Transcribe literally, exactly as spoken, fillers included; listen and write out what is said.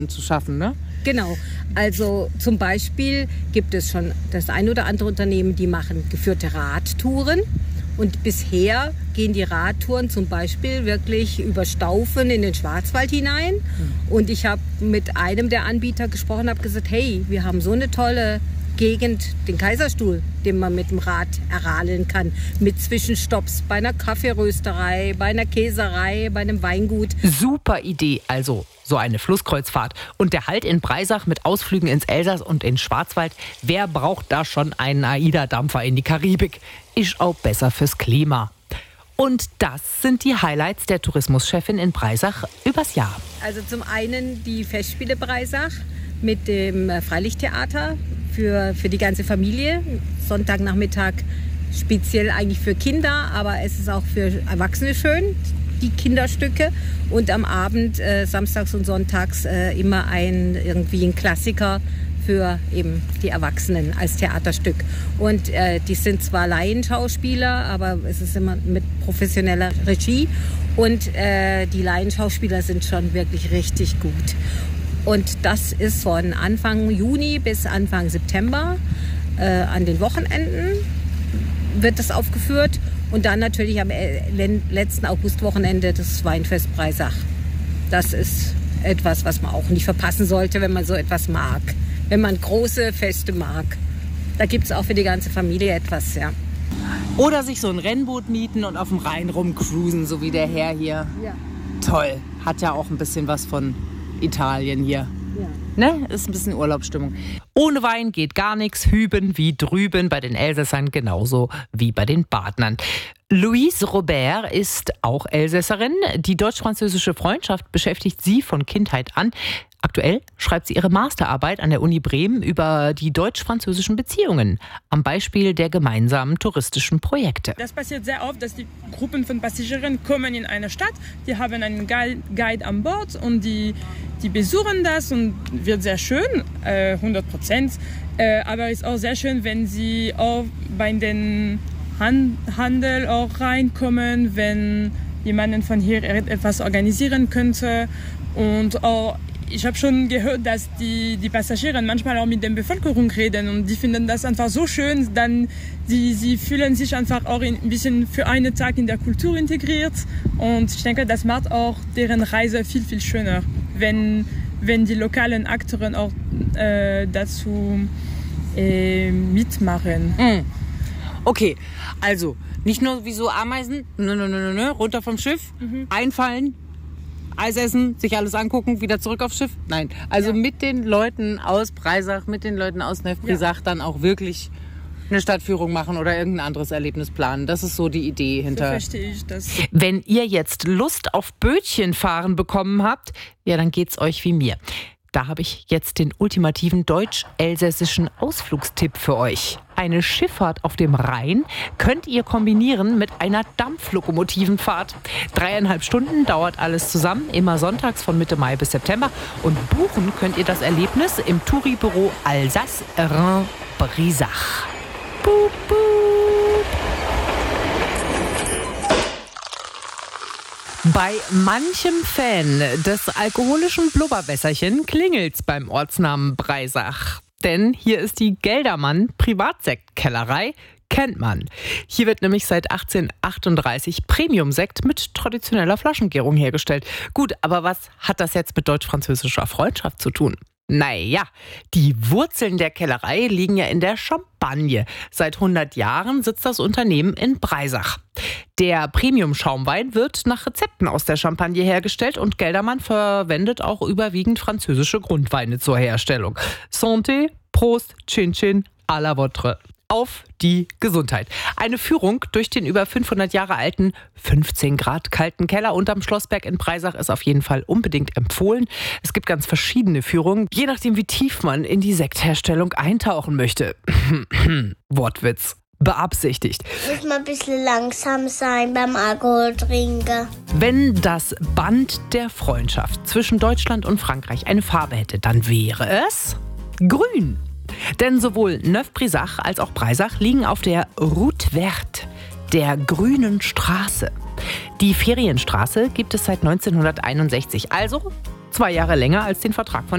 zu schaffen, ne? Genau. Also zum Beispiel gibt es schon das ein oder andere Unternehmen, die machen geführte Radtouren. Und bisher gehen die Radtouren zum Beispiel wirklich über Staufen in den Schwarzwald hinein. Und ich habe mit einem der Anbieter gesprochen, habe gesagt, hey, wir haben so eine tolle Gegend, den Kaiserstuhl, den man mit dem Rad erradeln kann. Mit Zwischenstopps bei einer Kaffeerösterei, bei einer Käserei, bei einem Weingut. Super Idee, also so eine Flusskreuzfahrt. Und der Halt in Breisach mit Ausflügen ins Elsass und in Schwarzwald. Wer braucht da schon einen AIDA-Dampfer in die Karibik? Ist auch besser fürs Klima. Und das sind die Highlights der Tourismuschefin in Breisach übers Jahr. Also zum einen die Festspiele Breisach mit dem Freilichttheater für, für die ganze Familie. Sonntagnachmittag speziell eigentlich für Kinder, aber es ist auch für Erwachsene schön, die Kinderstücke. Und am Abend, äh, samstags und sonntags, äh, immer ein, irgendwie ein Klassiker für eben die Erwachsenen als Theaterstück. Und äh, die sind zwar Laienschauspieler, aber es ist immer mit professioneller Regie. Und äh, die Laienschauspieler sind schon wirklich richtig gut. Und das ist von Anfang Juni bis Anfang September. Äh, an den Wochenenden wird das aufgeführt. Und dann natürlich am letzten Augustwochenende das Weinfest Breisach. Das ist etwas, was man auch nicht verpassen sollte, wenn man so etwas mag. Wenn man große Feste mag. Da gibt es auch für die ganze Familie etwas, ja. Oder sich so ein Rennboot mieten und auf dem Rhein rumcruisen, so wie der Herr hier. Ja. Toll. Hat ja auch ein bisschen was von Italien hier. Ja. Ne? Ist ein bisschen Urlaubsstimmung. Ohne Wein geht gar nichts. Hüben wie drüben, bei den Elsässern genauso wie bei den Badnern. Louise Robert ist auch Elsässerin. Die deutsch-französische Freundschaft beschäftigt sie von Kindheit an. Aktuell schreibt sie ihre Masterarbeit an der Uni Bremen über die deutsch-französischen Beziehungen am Beispiel der gemeinsamen touristischen Projekte. Das passiert sehr oft, dass die Gruppen von Passagieren kommen in eine Stadt, die haben einen Guide an Bord und die, die besuchen das und wird sehr schön, äh, hundert Prozent. Äh, aber es ist auch sehr schön, wenn sie auch bei den Handel auch reinkommen, wenn jemand von hier etwas organisieren könnte. Und auch, ich habe schon gehört, dass die, die Passagiere manchmal auch mit der Bevölkerung reden und die finden das einfach so schön, dann die, sie fühlen sich einfach auch ein bisschen für einen Tag in der Kultur integriert und ich denke, das macht auch deren Reise viel, viel schöner, wenn, wenn die lokalen Akteure auch äh, dazu äh, mitmachen. Mm. Okay, also nicht nur wie so Ameisen, nö, nö, nö, nö, runter vom Schiff, mhm. einfallen, Eis essen, sich alles angucken, wieder zurück aufs Schiff. Nein, also ja. mit den Leuten aus Breisach, mit den Leuten aus Neuf-Brisach ja. dann auch wirklich eine Stadtführung machen oder irgendein anderes Erlebnis planen. Das ist so die Idee hinter. So verstehe ich das. Wenn ihr jetzt Lust auf Bötchenfahren bekommen habt, ja, dann geht's euch wie mir. Da habe ich jetzt den ultimativen deutsch-elsässischen Ausflugstipp für euch. Eine Schifffahrt auf dem Rhein könnt ihr kombinieren mit einer Dampflokomotivenfahrt. Dreieinhalb Stunden dauert alles zusammen, immer sonntags von Mitte Mai bis September. Und buchen könnt ihr das Erlebnis im Touribüro Alsace-Rhin-Brisach. Boop, boop. Bei manchem Fan des alkoholischen Blubberwässerchen klingelt's beim Ortsnamen Breisach. Denn hier ist die Geldermann Privatsektkellerei, kennt man. Hier wird nämlich seit achtzehnhundertachtunddreißig Premium-Sekt mit traditioneller Flaschengärung hergestellt. Gut, aber was hat das jetzt mit deutsch-französischer Freundschaft zu tun? Naja, die Wurzeln der Kellerei liegen ja in der Champagne. Seit hundert Jahren sitzt das Unternehmen in Breisach. Der Premium-Schaumwein wird nach Rezepten aus der Champagne hergestellt und Geldermann verwendet auch überwiegend französische Grundweine zur Herstellung. Santé, Prost, Chin Chin, à la vôtre. Auf die Gesundheit. Eine Führung durch den über fünfhundert Jahre alten, fünfzehn Grad kalten Keller unterm Schlossberg in Breisach ist auf jeden Fall unbedingt empfohlen. Es gibt ganz verschiedene Führungen, je nachdem wie tief man in die Sektherstellung eintauchen möchte. Wortwitz. Beabsichtigt. Muss man ein bisschen langsam sein beim Alkohol trinken. Wenn das Band der Freundschaft zwischen Deutschland und Frankreich eine Farbe hätte, dann wäre es grün. Denn sowohl Neuf-Brisach als auch Breisach liegen auf der Route Verte, der grünen Straße. Die Ferienstraße gibt es seit neunzehnhunderteinundsechzig, also Zwei Jahre länger als den Vertrag von